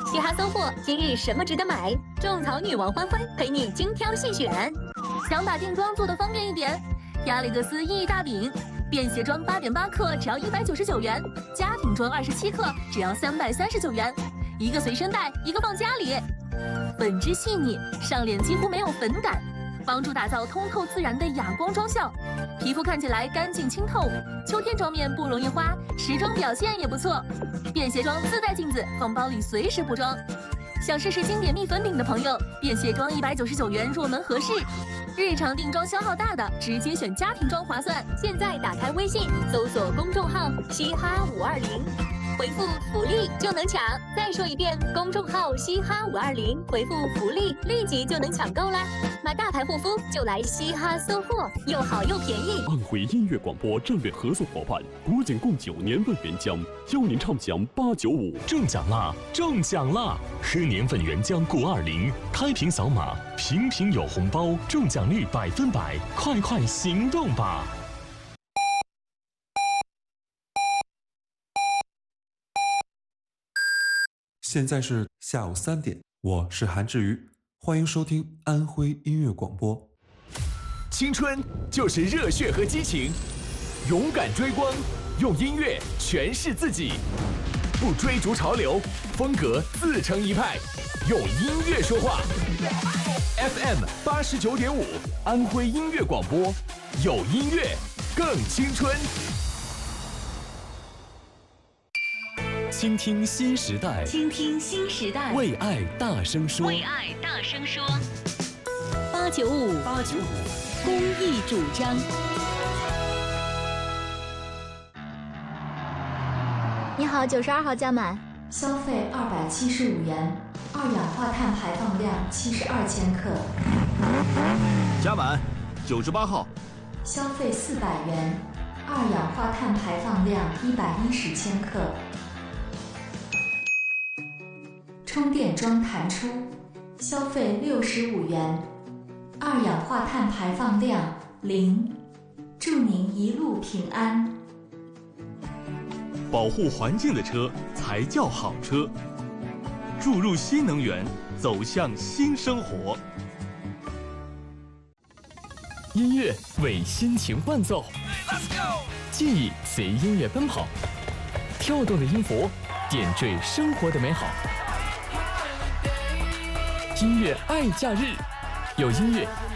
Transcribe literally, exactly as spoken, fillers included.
嘻哈搜货，今日什么值得买？种草女王欢欢陪你精挑细选。想把定妆做得方便一点？亚历克斯意义大饼，便携装八点八克只要一百九十九元，家庭装二十七克只要三百三十九元，一个随身带，一个放家里。粉质细腻，上脸几乎没有粉感，帮助打造通透自然的哑光妆效，皮肤看起来干净清透。秋天妆面不容易花，时装表现也不错。便携装自带镜子，放包里随时补妆。想试试经典蜜粉饼的朋友，便携装一百九十九元入门合适。日常定妆消耗大的，直接选家庭装划算。现在打开微信，搜索公众号“嘻哈五二零”，回复“福利”就能抢。再说一遍，公众号“嘻哈五二零”，回复“福利”，立即就能抢购啦！买大牌护肤就来嘻哈搜货，又好又便宜。 安徽音乐广播战略合作伙伴国景共九年份原浆，邀您畅享八九五中奖啦！中奖啦！喝年份原浆固二零，开瓶扫码，瓶瓶有红包，中奖率百分百，快快行动吧！ 现在是下午三点，我是韩志瑜，欢迎收听安徽音乐广播。 青春就是热血和激情，勇敢追光，用音乐诠释自己，不追逐潮流，风格自成一派，用音乐说话。F M 八十九点五，安徽音乐广播，有音乐更青春。 倾听新时代， 倾听新时代， 为爱大声说， 为爱大声说。八九五， 八九五， 公益主张。 你好，九十二号加满，消费二百七十五元，二氧化碳排放量七十二千克。 加满，九十八号。 消费四百元，二氧化碳排放量一百一十千克。充电桩弹出，消费六十五元，二氧化碳排放量零，祝您一路平安。 保护环境的车才叫好车，注入新能源，走向新生活。 音乐为心情伴奏，记忆随音乐奔跑，跳动的音符点缀生活的美好。音乐爱假日，有音乐